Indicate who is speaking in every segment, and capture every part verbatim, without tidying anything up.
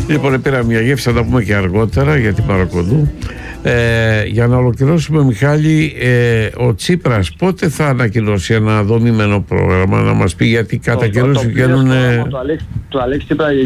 Speaker 1: Λοιπόν, πήρα μια γεύση, θα τα πούμε και αργότερα για την Παρακοντού. Ε, για να ολοκληρώσουμε, Μιχάλη, ε, ο Τσίπρας πότε θα ανακοινώσει ένα δομημένο πρόγραμμα, να μας πει, γιατί κατά καιρούς βγαίνουν...
Speaker 2: Το Αλέξη, το Αλέξη Τσίπρα ε,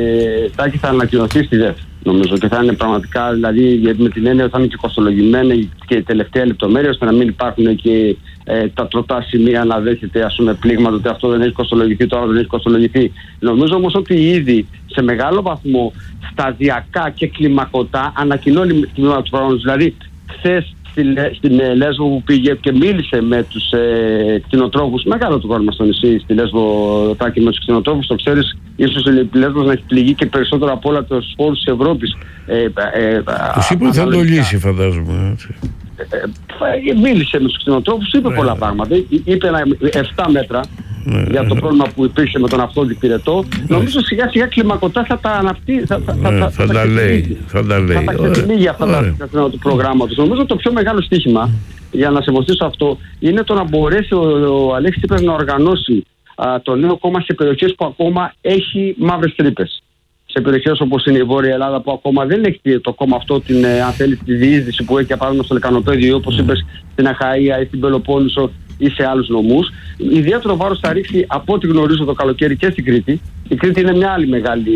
Speaker 2: τάκι θα ανακοινωθεί στη ΔΕΘ, νομίζω, και θα είναι πραγματικά, δηλαδή με την έννοια ότι θα είναι και κοστολογημένη και η τελευταία λεπτομέρεια, ώστε να μην υπάρχουν και ε, τα τροτά σημεία να δέχεται, ας πούμε, πλήγματα ότι αυτό δεν έχει κοστολογηθεί, το άλλο δεν έχει κοστολογηθεί. Νομίζω όμως ότι ήδη σε μεγάλο βαθμό σταδιακά και κλιμακωτά ανακοινώνει τμήμα του προγράμματος. Δηλαδή, χθες στην, στην ε, Λέσβο που πήγε και μίλησε με τους ε, κτηνοτρόφους, μεγάλο το πρόβλημα στο νησί, στη Λέσβο, Τάκη, με τους κτηνοτρόφους, το ξέρεις, ίσως η Λέσβος να έχει πληγεί και περισσότερο από όλα τους πόρους της Ευρώπης. Ε, ε,
Speaker 1: τους είπε ότι θα το λύσει, φαντάζομαι.
Speaker 2: Ε, ε, μίλησε με τους κτηνοτρόφους, είπε ναι, πολλά ναι. πράγματα. Είπε ένα, επτά μέτρα ναι, για το ναι. πρόβλημα που υπήρχε με τον αυτόδικη πυρετό. Ναι. Νομίζω σιγά σιγά κλιμακωτά θα τα αναπτύσσει. Θα, θα, ναι, θα, θα, θα, τα λέει, θα τα λέει. Θα τα ξεφυλίγει αυτά τα ναι. του προγράμματος. Νομίζω το πιο μεγάλο στοίχημα, για να σε βοηθήσω αυτό, είναι το να μπορέσει ο, ο Αλέξης Τσίπρας να οργανώσει α, το νέο κόμμα σε περιοχές που ακόμα έχει μαύρες τρύπες. Σε περιοχές όπως είναι η Βόρεια Ελλάδα, που ακόμα δεν έχει το κόμμα αυτό την, αν θέλει, τη διείσδυση που έχει, για παράδειγμα, στο Λεκανοπέδιο, ή όπως είπες, στην Αχαΐα ή στην Πελοπόννησο ή σε άλλους νομούς. Ιδιαίτερο βάρος θα ρίξει, από ό,τι γνωρίζω, το καλοκαίρι και στην Κρήτη. Η Κρήτη είναι μια άλλη μεγάλη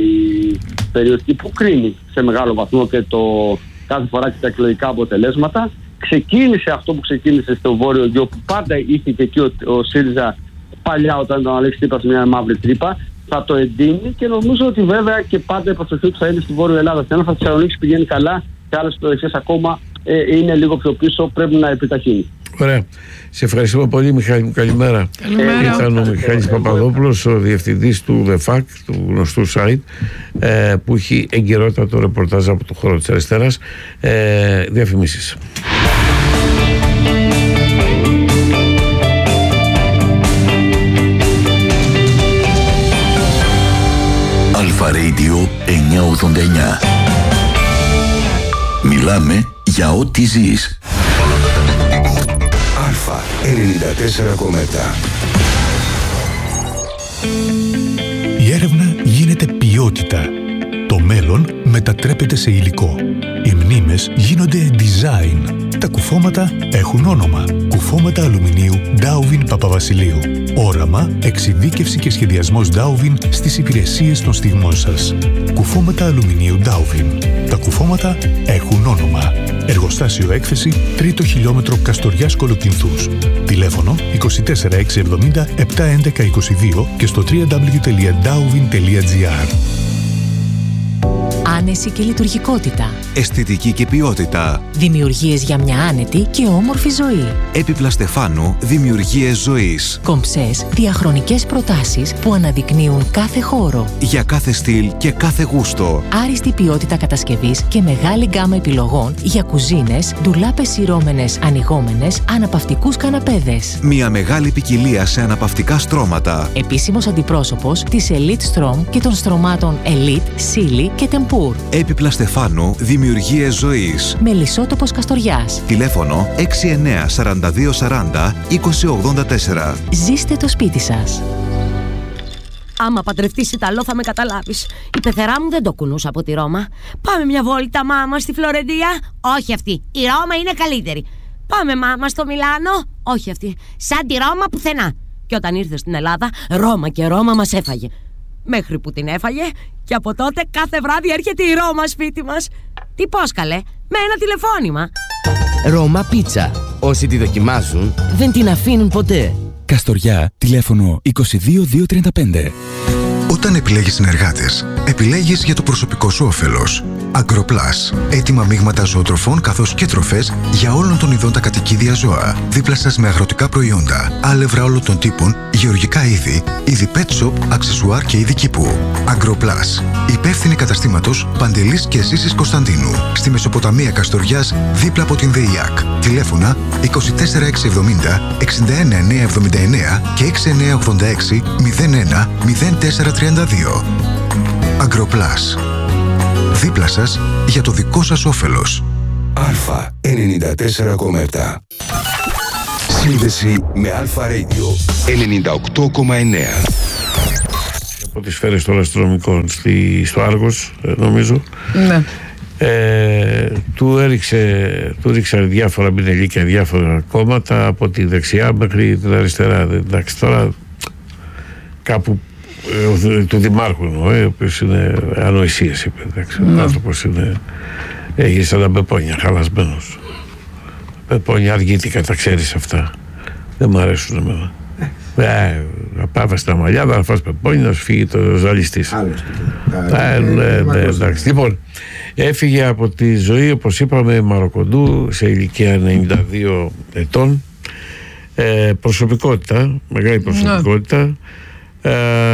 Speaker 2: περιοχή που κρίνει σε μεγάλο βαθμό και το κάθε φορά και τα εκλογικά αποτελέσματα. Ξεκίνησε αυτό που ξεκίνησε στο Βόρειο Γιο, που πάντα είχε και εκεί ο, ο ΣΥΡΙΖΑ παλιά, όταν τον Αλέξη Τσίπρα, μια μαύρη τρύπα. Θα το εντείνει και νομίζω ότι βέβαια και πάντα η προσοχή του θα είναι στη Βόρεια Ελλάδα. Στην Ελλάδα, Θεσσαλονίκη πηγαίνει καλά, σε άλλες περιοχές ακόμα ε, είναι λίγο πιο πίσω, πρέπει να επιταχύνει.
Speaker 1: Ωραία. Σε ευχαριστούμε πολύ, Μιχάλη μου. Καλημέρα.
Speaker 3: Καλημέρα.
Speaker 1: Ήταν ο Μιχάλης Παπαδόπουλος, ο διευθυντής του ΔΕΦΑΚ, του γνωστού site, ε, που έχει εγκαιρότατο ρεπορτάζ από το χώρο της αριστεράς. Ε, διαφημίσεις.
Speaker 4: Αλφα Radio εννιακόσια ογδόντα εννιά. Μιλάμε για ό,τι ζεις. Αλφα ενενήντα τέσσερα κόμμα επτά.
Speaker 5: Η έρευνα γίνεται ποιότητα. Το μέλλον μετατρέπεται σε υλικό. Οι μνήμες γίνονται design. Τα κουφώματα έχουν όνομα. Κουφώματα αλουμινίου Dowvin Παπαβασιλείου. Όραμα, εξειδίκευση και σχεδιασμός Dowvin στις υπηρεσίες των στιγμών σας. Κουφώματα αλουμινίου Dowvin. Τα κουφώματα έχουν όνομα. Εργοστάσιο έκθεση, τρίτο χιλιόμετρο Καστοριάς Κολοκυνθούς. Τηλέφωνο είκοσι τέσσερα εξακόσια εβδομήντα επτακόσια έντεκα είκοσι δύο και στο double-u double-u double-u τελεία dowvin τελεία gr.
Speaker 6: Άνεση και λειτουργικότητα.
Speaker 7: Αισθητική και ποιότητα.
Speaker 6: Δημιουργίες για μια άνετη και όμορφη ζωή.
Speaker 7: Έπιπλα Στεφάνου, δημιουργίες ζωής.
Speaker 6: Κομψές, διαχρονικές προτάσεις που αναδεικνύουν κάθε χώρο.
Speaker 7: Για κάθε στυλ και κάθε γούστο.
Speaker 6: Άριστη ποιότητα κατασκευής και μεγάλη γκάμα επιλογών για κουζίνες, ντουλάπες σειρώμενες, ανοιγόμενες, αναπαυτικούς καναπέδες.
Speaker 7: Μια μεγάλη ποικιλία σε αναπαυτικά στρώματα.
Speaker 6: Επίσημος αντιπρόσωπος της Elite Strom και των στρωμάτων Elite, Silly και Tempur.
Speaker 7: Έπιπλα Στεφάνου, δημιουργίες ζωής.
Speaker 6: Μελισσότοπος Καστοριάς.
Speaker 7: Τηλέφωνο έξι εννιά σαράντα δύο σαράντα είκοσι ογδόντα τέσσερα.
Speaker 6: Ζήστε το σπίτι σας.
Speaker 8: Άμα παντρευτείς Ιταλό θα με καταλάβεις. Η πεθερά μου δεν το κουνούσα από τη Ρώμα. Πάμε μια βόλτα, μάμα, στη Φλωρεντία. Όχι αυτή. Η Ρώμα είναι καλύτερη. Πάμε, μάμα, στο Μιλάνο. Όχι αυτή. Σαν τη Ρώμα πουθενά. Και όταν ήρθε στην Ελλάδα, Ρώμα και Ρώμα μας έφαγε. Μέχρι που την έφαγε και από τότε κάθε βράδυ έρχεται η Ρώμα σπίτι μας. Τι πώς καλέ, με ένα τηλεφώνημα.
Speaker 9: Ρώμα Πίτσα. Όσοι τη δοκιμάζουν δεν την αφήνουν ποτέ.
Speaker 10: Καστοριά, τηλέφωνο είκοσι δύο διακόσια τριάντα πέντε.
Speaker 11: Όταν επιλέγεις συνεργάτες, επιλέγεις για το προσωπικό σου όφελος. Agroplus. Έτοιμα μείγματα ζωοτροφών καθώς και τροφές για όλων των ειδών τα κατοικίδια ζώα. Δίπλα σας με αγροτικά προϊόντα, άλευρα όλων των τύπων, γεωργικά είδη, είδη pet shop, αξεσουάρ και είδη κήπου. Agroplus. Υπεύθυνη καταστήματος Παντελής και Ζήσης Κωνσταντίνου. Στη Μεσοποταμία Καστοριάς, δίπλα από την ΔΕΙΑΚ. Τηλέφωνα είκοσι τέσσερα εξακόσια εβδομήντα εξήντα ένα εννιακόσια εβδομήντα εννέα και έξι εννιακόσια ογδόντα έξι μηδέν ένα μηδέν τέσσερα τριάντα δύο. Agroplus. Δίπλα σας για το δικό σας όφελος.
Speaker 4: Αλφα ενενήντα τέσσερα κόμμα επτά. Σύνδεση με Αλφα Radio ενενήντα οκτώ κόμμα εννέα.
Speaker 1: από τις σφαίρες των αστυνομικών στη, στο Άργος, νομίζω.
Speaker 3: Ναι.
Speaker 1: Ε, του έριξε του ρίξαν διάφορα μηνελίκια, διάφορα κόμματα από τη δεξιά μέχρι την αριστερά. Εντάξει, τώρα κάπου ε, του Δημάρχου εννοώ, ε, ο οποίος είναι ανοησίες, είπε. Εντάξει, ναι. Ο άνθρωπος είναι, έχει σαν τα πεπόνια, χαλασμένος. Πεπόνια αργήτικα, τα ξέρεις αυτά. Δεν μου αρέσουν εμένα. Ε, να πάμε στα μαλλιά, να φας πεπόνια, να σου φύγει το ζαλιστής. Ε, ναι, ναι, εντάξει. Λοιπόν, έφυγε από τη ζωή, όπως είπαμε, Μαροκοντού, σε ηλικία ενενήντα δύο ετών. Ε, προσωπικότητα, μεγάλη προσωπικότητα. Ε,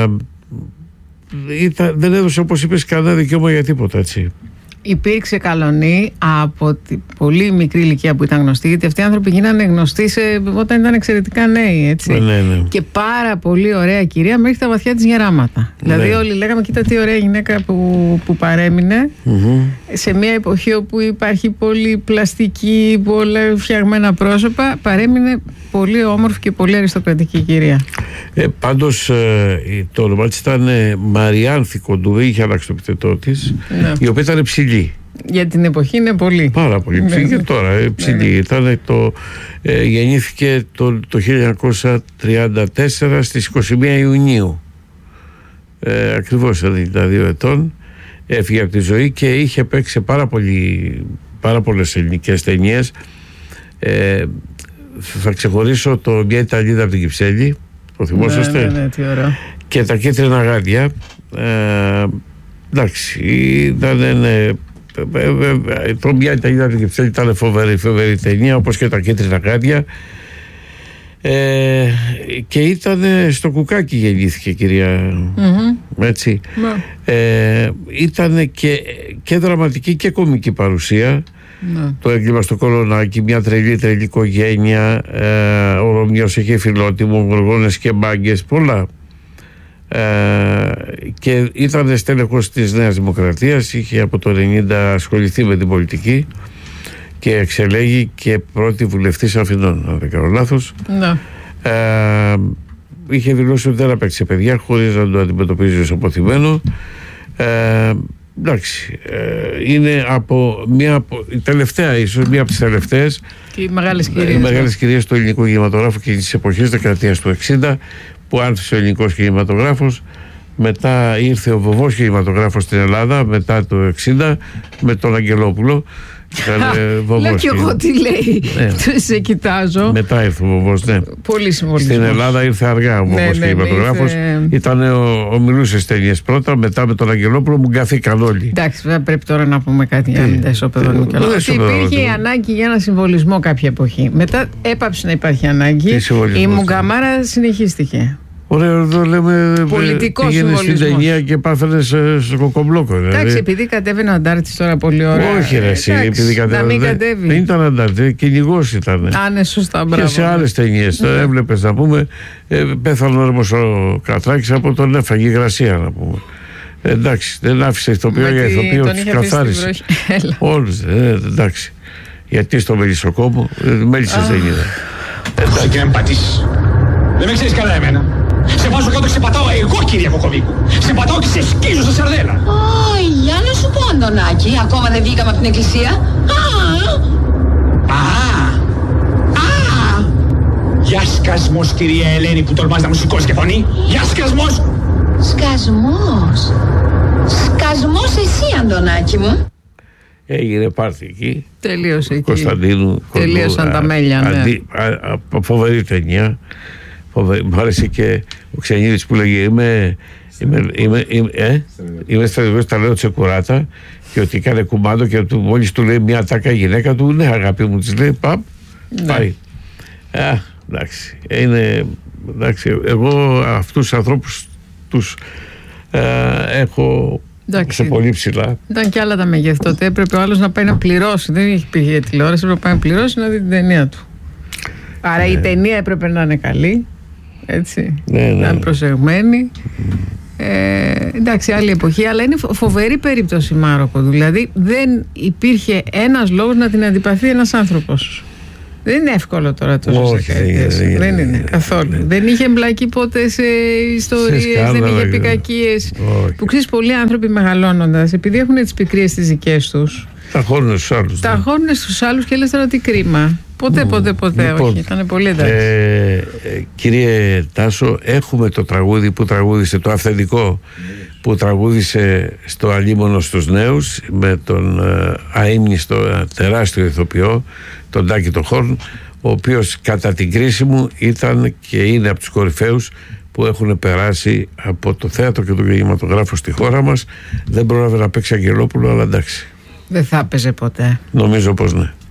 Speaker 1: ήταν, δεν έδωσε, όπως είπες, κανένα δικαίωμα για τίποτα, έτσι.
Speaker 3: Υπήρξε καλονή από τη πολύ μικρή ηλικία που ήταν γνωστή, γιατί αυτοί οι άνθρωποι γίνανε γνωστοί σε, όταν ήταν εξαιρετικά νέοι, έτσι.
Speaker 1: Ναι, ναι.
Speaker 3: Και πάρα πολύ ωραία κυρία μέχρι τα βαθιά της γεράματα. Ναι. Δηλαδή όλοι λέγαμε, κοίτα τι ωραία γυναίκα που, που παρέμεινε mm-hmm. σε μια εποχή όπου υπάρχει πολύ πλαστική, πολλά φτιαγμένα πρόσωπα, παρέμεινε πολύ όμορφη και πολύ αριστοκρατική κυρία.
Speaker 1: Ε, πάντως ε, το όνομα της ήταν ε, Μαριάνθη Κοντού, είχε αλλάξει το επιθετό της, ναι. Η οποία ήταν ψηλή.
Speaker 3: Για την εποχή είναι πολύ.
Speaker 1: Πάρα πολύ ψηλή, ναι. Και τώρα ε, ψηλή. Ναι, ναι. Ήταν το, ε, γεννήθηκε το, το χίλια εννιακόσια τριάντα τέσσερα στις είκοσι μία Ιουνίου. Ε, ακριβώς ενενήντα δύο ετών. Έφυγε από τη ζωή και είχε παίξει πάρα, πολύ, πάρα πολλές ελληνικές ταινίες. Ε, θα ξεχωρίσω το Μια Ιταλίδα από την Κυψέλη. Το θυμόσαστε?
Speaker 3: Ναι, ναι, ναι, τι ωραία.
Speaker 1: Και τα Κίτρινα Γάντια. Ε, εντάξει, ήταν. Ναι, το Μια Ιταλίδα από την Κυψέλη ήταν φοβερή, φοβερή ταινία, όπως και τα Κίτρινα Γάντια. Ε, και ήταν στο Κουκάκι γεννήθηκε, κυρία. Mm-hmm. Έτσι. Mm-hmm. Ε, ήταν και, και δραματική και κομική παρουσία. Ναι. Το έγκλημα στο Κολονάκι, μια τρελή τρελή οικογένεια, ε, ο Ρωμιός είχε φιλότιμο, γοργόνες και μπάγκες, πολλά. Ε, και ήταν στέλεχος της Νέας Δημοκρατίας, είχε από το ενενήντα ασχοληθεί με την πολιτική και εξελέγει και πρώτη βουλευτής Αθηνών, αν δεν κάνω λάθος. Ναι. Ε, είχε δηλώσει ότι δεν απέκτησε παιδιά χωρίς να το αντιμετωπίζει ως αποθυμένο. Ε, εντάξει, ε, είναι από μια από, η τελευταία, ίσως μία από τις τελευταίες
Speaker 3: και οι μεγάλες κυρίες,
Speaker 1: οι μεγάλες κυρίες του ελληνικού κινηματογράφου και της εποχής δεκαετίας του εξήντα, που άνθησε ο ελληνικός κινηματογράφος. Μετά ήρθε ο βοβός κινηματογράφος στην Ελλάδα μετά το εξήντα με τον Αγγελόπουλο.
Speaker 3: Λέω κι εγώ τι λέει. Ναι. Σε κοιτάζω.
Speaker 1: Μετά ήρθε ο βοβός, ναι.
Speaker 3: Πολύ συμβολισμός.
Speaker 1: Στην Ελλάδα ήρθε αργά ο βοβός, ναι, κινηματογράφος. Ναι, ήταν ο, ο μιλούσες ταινίες πρώτα, μετά με τον Αγγελόπουλο μου γκαθήκαν όλοι.
Speaker 3: Εντάξει, δεν πρέπει τώρα να πούμε κάτι για να μην τα ισοπεδώνουμε κι όλα. Υπήρχε η ανάγκη για ένα συμβολισμό κάποια εποχή. Μετά έπαψε να υπάρχει ανάγκη. Η Μουγκαμάρα συνεχίστηκε.
Speaker 1: Ωραία, εδώ λέμε.
Speaker 3: Πολιτικό
Speaker 1: πήγαινε στην ταινία και πάθαινε στο κοκομπλόκο.
Speaker 3: Δηλαδή. Εντάξει, επειδή κατέβαινε ο Αντάρτης τώρα πολύ ωραία.
Speaker 1: Όχι, ρε, εσύ, εντάξει, επειδή κατέβαινε.
Speaker 3: Να μην κατέβει.
Speaker 1: Δεν ήταν Αντάρτης, κυνηγός ήταν.
Speaker 3: Α, ναι, σωστά, μπράβο.
Speaker 1: Και σε άλλες ταινίες. Ναι. Έβλεπες να πούμε, ε, πέθανε ο Όρμος ο Κατράκης από τον έφαγε υγρασία, να πούμε. Ε, εντάξει, δεν άφησε ηθοποιό για ηθοποιό, τους καθάρισε. Όλους, ε, εντάξει. Γιατί στο Μελισσοκόμο, ε, μέλισσες δεν είδα.
Speaker 12: Εντάξει, και να μην πατήσεις. Δεν με ξέρεις καλά εμένα. Σε βάζω κάτω και σε πατάω εγώ, κύριε Κοκοβίκου. Σε πατάω και σε σκίζω στα σαρδέλα.
Speaker 13: Ω, για να σου πω, Αντωνάκη, ακόμα δεν βγήκαμε από την εκκλησία. Α!
Speaker 12: Α! Α! Για σκασμός, κυρία Ελένη, που τολμάς να μου σηκώσει και φωνή. Για σκασμός.
Speaker 13: Σκασμός. Σκασμός εσύ, Αντωνάκη μου.
Speaker 1: Έγινε πάρτι εκεί.
Speaker 3: Τελείωσε εκεί.
Speaker 1: Κωνσταντίνου.
Speaker 3: Τελείωσαν τα μέλια, ναι.
Speaker 1: Αντί, α, α, φοβερή ταινία. Μου άρεσε και ο Ξενίδης που λέγε είμαι, είμαι, είμαι, είμαι, ε, είμαι στρατηγός, τα λέω Τσεκουράτα, και ότι έκανε κουμάντο και του, μόλις του λέει μια τάκα η γυναίκα του, ναι αγάπη μου, της λέει παπ, ναι. Πάει. Α, εντάξει, είναι, εντάξει, εγώ αυτούς τους ανθρώπους τους ε, έχω εντάξει, σε πολύ ψηλά.
Speaker 3: Ήταν και άλλα τα μεγέθη τότε, έπρεπε ο άλλος να πάει να πληρώσει, δεν υπήρχε για τηλεόραση, έπρεπε να πάει να πληρώσει να δει την ταινία του. Άρα ναι. Η ταινία έπρεπε να είναι καλή, έτσι,
Speaker 1: ναι, ναι.
Speaker 3: Να είναι προσεγμένη. Ε, εντάξει, άλλη εποχή, αλλά είναι φοβερή περίπτωση Μάροκο. Δηλαδή δεν υπήρχε ένας λόγος να την αντιπαθεί ένας άνθρωπος. Δεν είναι εύκολο τώρα τόσο.
Speaker 1: Όχι,
Speaker 3: δεν,
Speaker 1: δεν,
Speaker 3: δεν είναι καθόλου. Δεν, δεν είχε εμπλακεί ποτέ σε ιστορίες, δεν είχε επικακίες. Που ξέρεις, πολλοί άνθρωποι μεγαλώνοντας, επειδή έχουν τις πικρίες τις δικές τους,
Speaker 1: τα χώνουν στους άλλους.
Speaker 3: Τα χώνουν στους άλλους και λες τώρα τι κρίμα. Ποτέ, mm. ποτέ, ποτέ, λοιπόν, όχι. Ήταν πολύ εντάξει. Ε,
Speaker 1: κύριε Τάσο, έχουμε το τραγούδι που τραγούδισε, το αυθεντικό που τραγούδισε στο Αλίμονο στους Νέους, με τον ε, αείμνηστο τεράστιο ηθοποιό, τον Τάκη το Χόρν, ο οποίος κατά την κρίση μου ήταν και είναι από τους κορυφαίους που έχουν περάσει από το θέατρο και τον κινηματογράφο στη χώρα μας. Δεν πρόλαβε να παίξει Αγγελόπουλο, αλλά εντάξει.
Speaker 3: Δεν θα έπαιζε ποτέ.
Speaker 1: Νομίζω πως ναι.